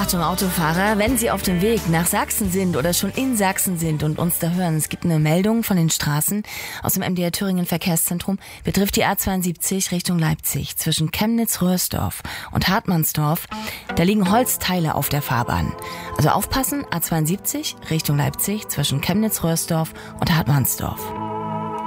Achtung Autofahrer, wenn Sie auf dem Weg nach Sachsen sind oder schon in Sachsen sind und uns da hören, es gibt eine Meldung von den Straßen aus dem MDR Thüringen Verkehrszentrum, betrifft die A72 Richtung Leipzig zwischen Chemnitz-Röhrsdorf und Hartmannsdorf. Da liegen Holzteile auf der Fahrbahn. Also aufpassen, A72 Richtung Leipzig zwischen Chemnitz-Röhrsdorf und Hartmannsdorf.